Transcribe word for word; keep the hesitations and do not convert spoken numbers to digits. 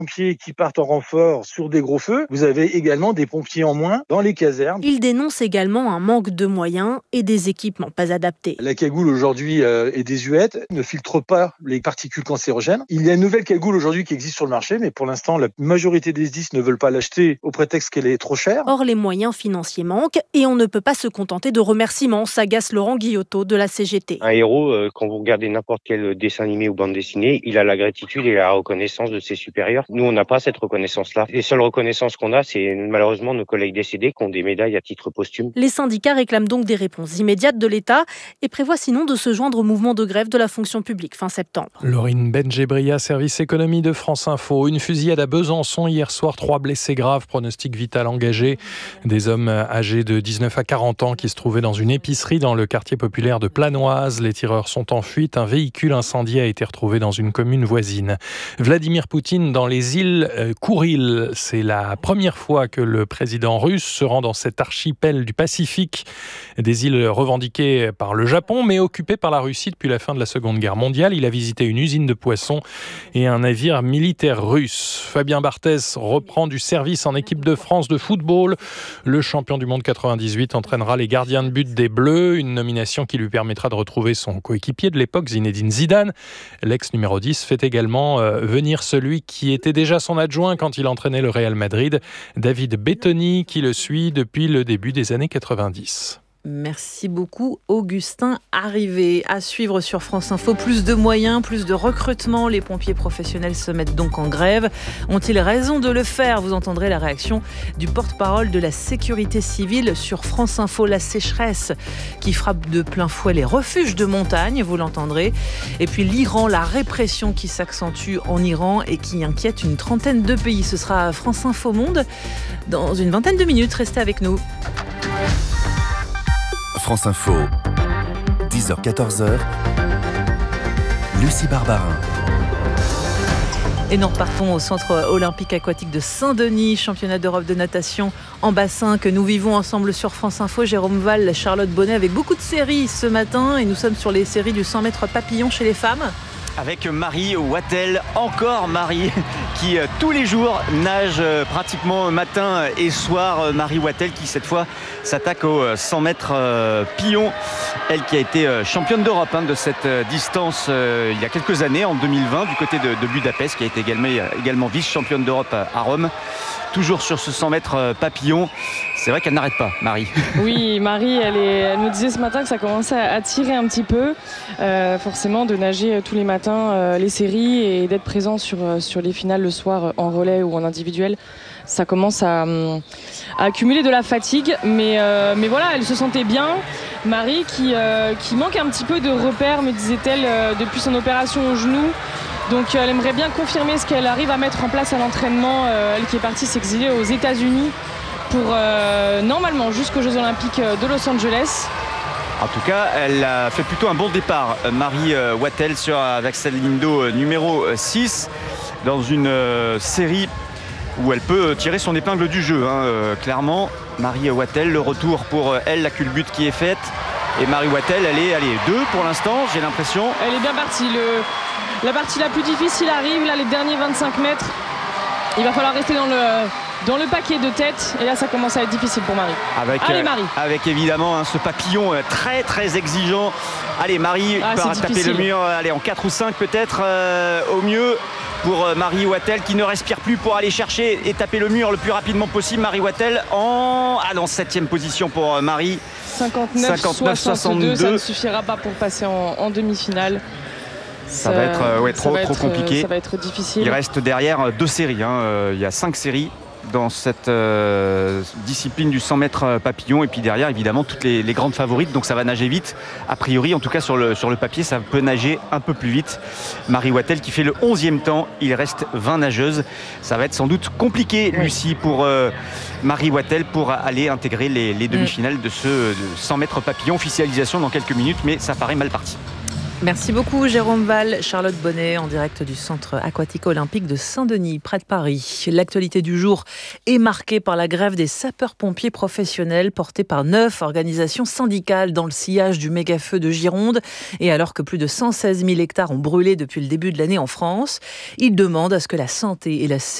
pompiers qui partent en renfort sur des gros feux, vous avez également des pompiers en moins dans les casernes. Il dénonce également un manque de moyens et des équipements pas adaptés. La cagoule aujourd'hui euh, est désuète, ne filtre pas les particules cancérogènes. Il y a une nouvelle cagoule aujourd'hui qui existe sur le marché, mais pour l'instant, la majorité des S D I S ne veulent pas l'acheter au prétexte qu'elle est trop chère. Or, les moyens financiers manquent et on ne peut pas se contenter de remerciements, s'agace Laurent Guillotot de la C G T. Un héros, euh, quand vous regardez n'importe quel dessin animé ou bande dessinée, il a la gratitude et la reconnaissance de ses supérieurs. Nous, on n'a pas cette reconnaissance-là. Les seules reconnaissances qu'on a, c'est malheureusement nos collègues décédés qui ont des médailles à titre posthume. Les syndicats réclament donc des réponses immédiates de l'État et prévoient sinon de se joindre au mouvement de grève de la fonction publique fin septembre. Laurine Benjebria, service économie de France Info. Une fusillade à Besançon hier soir, trois blessés graves, pronostic vital engagé. Des hommes âgés de dix-neuf à quarante ans qui se trouvaient dans une épicerie dans le quartier populaire de Planoise. Les tireurs sont en fuite. Un véhicule incendié a été retrouvé dans une commune voisine. Vladimir Poutine dans les îles Kouril. C'est la première fois que le président russe se rend dans cet archipel du Pacifique. Des îles revendiquées par le Japon, mais occupées par la Russie depuis la fin de la Seconde Guerre mondiale. Il a visité une usine de poissons et un navire militaire russe. Fabien Barthez reprend du service en équipe de France de football. Le champion du monde quatre-vingt-dix-huit entraînera les gardiens de but des Bleus, une nomination qui lui permettra de retrouver son coéquipier de l'époque, Zinedine Zidane. L'ex numéro dix fait également euh, venir celui qui était déjà son adjoint quand il entraînait le Real Madrid, David Bettoni, qui le suit depuis le début des années quatre-vingt-dix. Merci beaucoup Augustin Arrivé. À suivre sur France Info, plus de moyens, plus de recrutement. Les pompiers professionnels se mettent donc en grève. Ont-ils raison de le faire ? Vous entendrez la réaction du porte-parole de la sécurité civile sur France Info. La sécheresse qui frappe de plein fouet les refuges de montagne, vous l'entendrez. Et puis l'Iran, la répression qui s'accentue en Iran et qui inquiète une trentaine de pays. Ce sera France Info Monde dans une vingtaine de minutes. Restez avec nous. France Info, dix heures quatorze, Lucie Barbarin. Et nous repartons au Centre olympique aquatique de Saint-Denis, championnat d'Europe de natation en bassin que nous vivons ensemble sur France Info. Jérôme Val, Charlotte Bonnet avec beaucoup de séries ce matin et nous sommes sur les séries du cent mètres papillon chez les femmes. Avec Marie Wattel, encore Marie, qui euh, tous les jours nage euh, pratiquement matin et soir. Euh, Marie Wattel qui cette fois s'attaque aux euh, cent mètres euh, pillon. Elle qui a été euh, championne d'Europe hein, de cette euh, distance euh, il y a quelques années, en deux mille vingt, du côté de, de Budapest, qui a été également, également vice-championne d'Europe à, à Rome. Toujours sur ce cent mètres papillon. C'est vrai qu'elle n'arrête pas, Marie. Oui, Marie, elle, est, elle nous disait ce matin que ça commençait à tirer un petit peu. Euh, forcément, de nager tous les matins euh, les séries et d'être présent sur, sur les finales le soir en relais ou en individuel, ça commence à, à accumuler de la fatigue. Mais, euh, mais voilà, elle se sentait bien. Marie qui, euh, qui manque un petit peu de repères, me disait-elle, euh, depuis son opération au genou. Donc elle aimerait bien confirmer ce qu'elle arrive à mettre en place à l'entraînement. Euh, elle qui est partie s'exiler aux États-Unis pour euh, normalement jusqu'aux Jeux Olympiques de Los Angeles. En tout cas, elle a fait plutôt un bon départ, Marie Wattel, sur avec sa ligne d'eau numéro six, dans une euh, série où elle peut tirer son épingle du jeu. Hein, euh, clairement, Marie Wattel, le retour pour elle, la culbute qui est faite. Et Marie Wattel, elle est allez, deux pour l'instant, j'ai l'impression. Elle est bien partie. Le... La partie la plus difficile arrive, là, les derniers vingt-cinq mètres. Il va falloir rester dans le, dans le paquet de tête. Et là, ça commence à être difficile pour Marie. Avec, Allez, Marie. Euh, avec évidemment hein, ce papillon euh, très, très exigeant. Allez, Marie ah, va taper difficile. le mur. Allez, en quatre ou cinq peut-être euh, au mieux. Pour euh, Marie Wattel qui ne respire plus pour aller chercher et taper le mur le plus rapidement possible. Marie Wattel en ah, non, septième position pour euh, Marie. cinquante-neuf soixante-deux, ça ne suffira pas pour passer en, en demi-finale. Ça, ça va être euh, ouais, trop, va trop être, compliqué. Ça va être difficile. Il reste derrière deux séries. Hein. Euh, il y a cinq séries dans cette euh, discipline du cent mètres papillon. Et puis derrière, évidemment, toutes les, les grandes favorites. Donc ça va nager vite. A priori, en tout cas sur le, sur le papier, ça peut nager un peu plus vite. Marie Wattel qui fait le onzième temps. Il reste vingt nageuses. Ça va être sans doute compliqué, oui. Lucie, pour euh, Marie Wattel pour aller intégrer les, les demi-finales de ce de cent mètres papillon. Officialisation dans quelques minutes, mais ça paraît mal parti. Merci beaucoup Jérôme Val, Charlotte Bonnet en direct du centre aquatique olympique de Saint-Denis, près de Paris. L'actualité du jour est marquée par la grève des sapeurs-pompiers professionnels portée par neuf organisations syndicales dans le sillage du méga-feu de Gironde. Et alors que plus de cent seize mille hectares ont brûlé depuis le début de l'année en France, ils demandent à ce que la santé et la sécurité